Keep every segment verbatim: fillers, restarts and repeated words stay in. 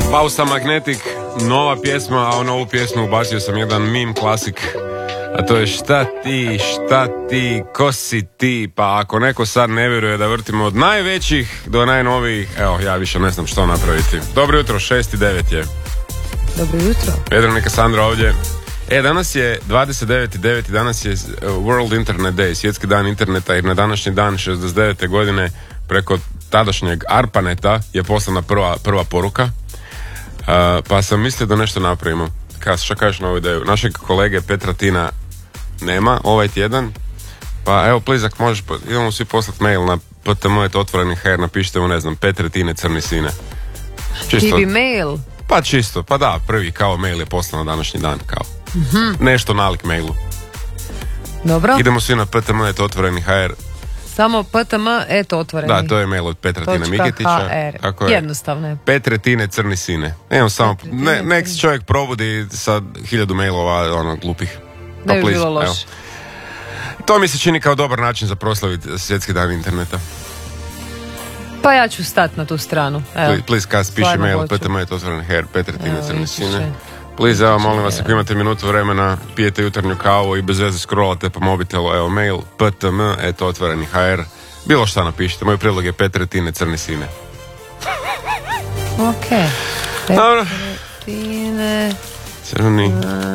Bausa Magnetic, nova pjesma, a u novu pjesmu ubacio sam jedan meme klasik, a to je šta ti, šta ti, ko si ti, pa ako neko sad ne vjeruje da vrtimo od najvećih do najnovijih, evo, ja više ne znam što napraviti. Dobro jutro, šest i devet je. Dobro jutro. Vedran i Kassandra ovdje. E, danas je dvadeset deveti deveti, danas je World Internet Day, svjetski dan interneta, jer na današnji dan šezdeset devete godine preko tadašnjeg ARPANETA je poslana prva, prva poruka. Uh, pa sam mislio da nešto napravimo. Kas, šta kažeš na ovu ideju? Našeg kolege Petra Tina nema ovaj tjedan, pa evo, please, ako možeš, idemo svi poslati mail na p t m otvoreni h r, napišite mu, ne znam, Petre Tine crni sine. Čisto. Ti bi mail? Pa čisto, pa da, prvi kao mail je poslan na današnji dan, kao mm-hmm. nešto nalik mailu. Dobro. Idemo svi na p t m otvoreni h r. Samo p t m et otvoreni. Da, to je mail od Petra Tina Migetića. Tako je. Jednostavno je. Petre Tine crni sine. Evo samo, ne, nek se čovjek probudi sa hiljadu mailova, ono, glupih. Pa ne bi bilo loše. To mi se čini kao dobar način za proslaviti svjetski dan interneta. Pa ja ću stati na tu stranu. Evo. Please, please kas, piši mail, p t m otvoreni her, Petre Tine crni sine. Please, evo, molim vas, ako imate minutu vremena, pijete jutarnju kavu i bez veze scrollate po mobitelu, evo, mail, p t m et otvoreni h r. Bilo šta napišite, moj prijedlog je Petre Tine crni sine. Ok. Dobro. Tine crni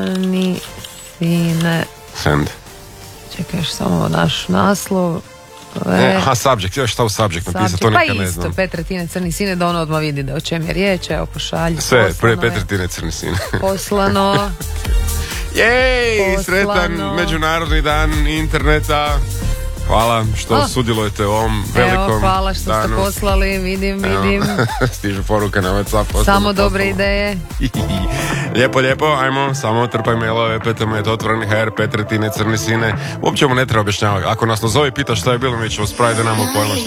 sine. Send. Čekaj, još samo naš naslov. E, aha, subject, još šta u subject napisati, to nikad ne znam. Pa isto, Petre Tine crni sine, da ono odmah vidi da o čem je riječ, evo pošalji. Sve, prvi Petre Tine crni sine. Poslano. Jej, sretan međunarodni dan interneta. Hvala što oh. sudjelujete u ovom velikom Evo, hvala što danu. Ste poslali, vidim, vidim. Stižu poruke na WhatsApp. Samo dobre ideje. Lijepo, lijepo, ajmo, samo trpaj mailove, p t m et otvoreni h r, Petre Tine crni sine. Uopće mu ne treba objašnjavati. Ako nas nazovi pita šta je bilo, mi ćemo spraviti da nam u pojma šta.